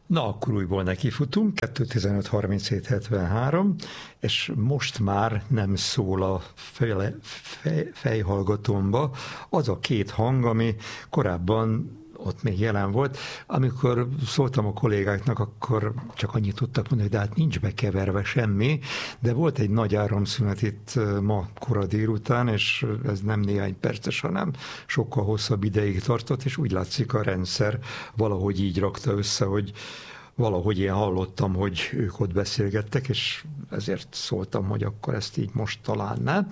Na, akkor újból nekifutunk, 2:15:37:73, és most már nem szól a fejhallgatómba az a két hang, ami korábban ott még jelen volt. Amikor szóltam a kollégáknak, akkor csak annyit tudtak mondani, hogy de hát nincs bekeverve semmi, de volt egy nagy áramszünet itt ma kora délután, és ez nem néhány perces, hanem sokkal hosszabb ideig tartott, és úgy látszik a rendszer valahogy így rakta össze, hogy valahogy én hallottam, hogy ők ott beszélgettek, és ezért szóltam, hogy akkor ezt így most találná.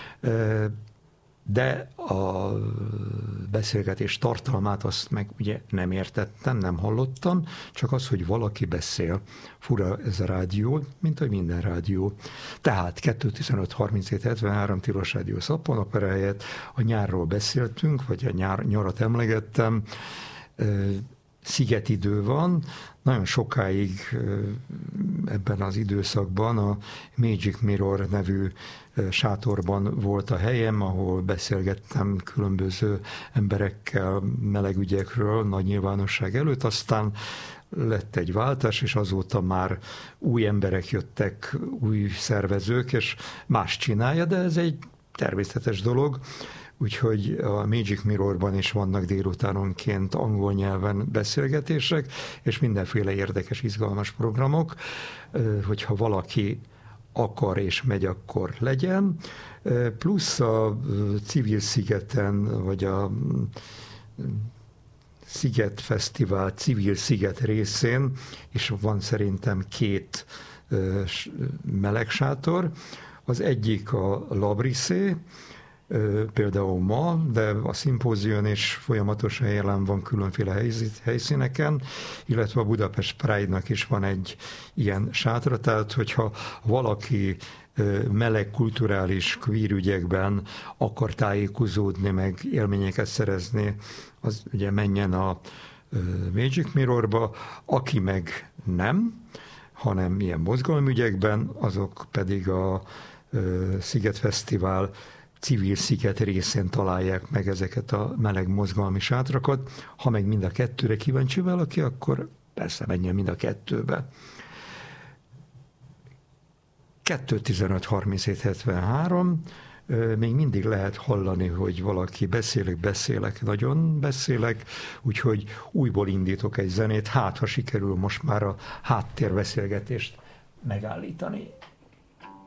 De a beszélgetés tartalmát azt meg ugye nem értettem, nem hallottam, csak az, hogy valaki beszél. Fura ez a rádió, mint hogy minden rádió. Tehát 2:15:37:73 Tilos Rádió Szappanopera helyett a nyárról beszéltünk, vagy a nyarat emlegettem. Szigetidő van, nagyon sokáig ebben az időszakban a Magic Mirror nevű sátorban volt a helyem, ahol beszélgettem különböző emberekkel melegügyekről nagy nyilvánosság előtt, aztán lett egy váltás, és azóta már új emberek jöttek, új szervezők, és más csinálja, de ez egy természetes dolog. Úgyhogy a Magic Mirrorban is vannak délutánonként angol nyelven beszélgetések, és mindenféle érdekes, izgalmas programok, hogyha valaki akar és megy, akkor legyen. Plusz a Civil Szigeten, vagy a Sziget Fesztivál Civil Sziget részén, és van szerintem két melegsátor. Az egyik a Labrisé, például ma, de a szimpózión is folyamatosan jelen van különféle helyszíneken, illetve a Budapest Pride-nak is van egy ilyen sátra, tehát hogyha valaki meleg kulturális queer ügyekben akar tájékozódni, meg élményeket szerezni, az ugye menjen a Magic Mirrorba, aki meg nem, hanem ilyen mozgalomügyekben, azok pedig a Sziget Fesztivál Civil Sziget részén találják meg ezeket a meleg mozgalmi sátrakat. Ha meg mind a kettőre kíváncsi valaki, akkor persze menjen mind a kettőbe. 2:15:37:73, még mindig lehet hallani, hogy valaki beszélek, nagyon beszélek, úgyhogy újból indítok egy zenét, hát ha sikerül most már a háttérbeszélgetést megállítani.